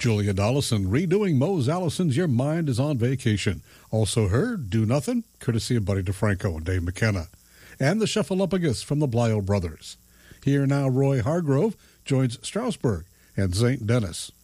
Julia Dollison redoing Mose Allison's Your Mind is on Vacation. Also heard Do Nothing, courtesy of Buddy DeFranco and Dave McKenna. And the Shuffleupagus from the Blyo Brothers. Here now, Roy Hargrove joins Strasbourg and St. Denis.